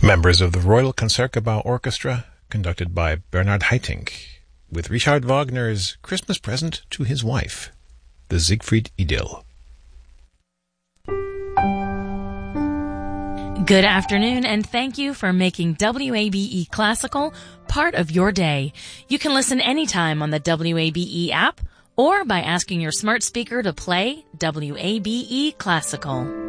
Members of the Royal Concertgebouw Orchestra, conducted by Bernhard Haitink, with Richard Wagner's Christmas Present to His Wife, the Siegfried Idyll. Good afternoon, and thank you for making WABE Classical part of your day. You can listen anytime on the WABE app or by asking your smart speaker to play WABE Classical.